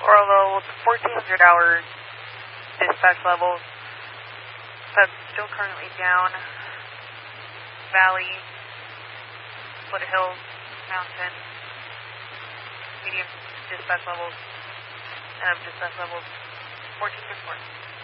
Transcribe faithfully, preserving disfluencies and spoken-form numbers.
Orlo, fourteen hundred hours dispatch levels. That's still currently down. Valley, foothills, mountain, medium dispatch levels, and dispatch levels fourteen to four.